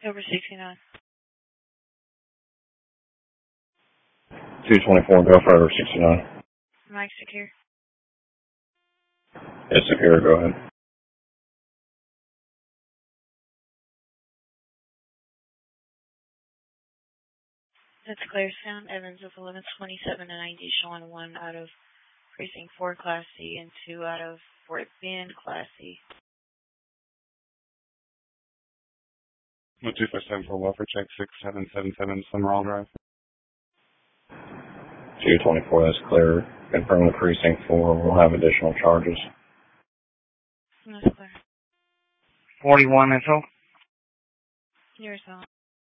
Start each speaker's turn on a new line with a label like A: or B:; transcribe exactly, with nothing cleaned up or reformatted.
A: Over sixty-nine.
B: two twenty-four, go for over sixty-nine.
A: Mike secure.
B: Yes, secure, go ahead.
A: That's clear sound. Evans with eleven twenty-seven and ninety showing one out of precinct four Class C and two out of Fort Bend Class C.
C: one two five seven for welfare check six seven seven seven Summerall Drive.
B: two twenty-four, that's clear. Confirm the precinct four will have additional charges.
A: That's clear.
D: forty-one, that's all.
A: Yours on.